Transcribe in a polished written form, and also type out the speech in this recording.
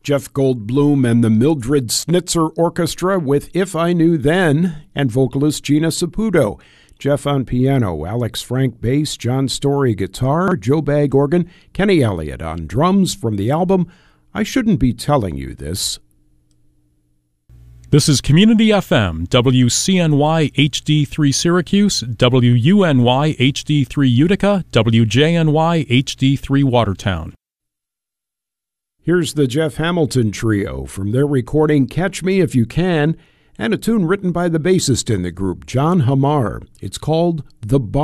Jeff Goldblum and the Mildred Snitzer Orchestra with If I Knew Then, and vocalist Gina Saputo. Jeff on piano, Alex Frank bass, John Story guitar, Joe Bagg organ, Kenny Elliott on drums from the album I Shouldn't Be Telling You This. This is Community FM, WCNY HD3 Syracuse, WUNY HD3 Utica, WJNY HD3 Watertown. Here's the Jeff Hamilton Trio from their recording Catch Me If You Can, and a tune written by the bassist in the group, John Hamar. It's called The Bar.